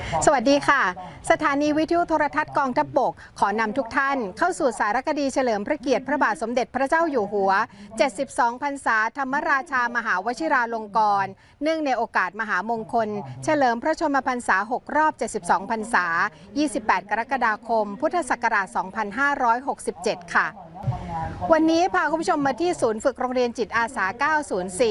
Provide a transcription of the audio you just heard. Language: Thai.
สวัสดีค่ะสถานีวิทยุโทรทัศน์กองทัพบกขอนำทุกท่านเข้าสู่สารคดีเฉลิมพระเกียรติพระบาทสมเด็จพระเจ้าอยู่หัว72พรรษาธรรมราชามหาวชิราลงกรณ์เนื่องในโอกาสมหามงคลเฉลิมพระชนมพรรษา6รอบ72พรรษา28กรกฎาคมพุทธศักราช2567ค่ะวันนี้พาคุณผู้ชมมาที่ศูนย์ฝึกโรงเรียนจิตอาสา904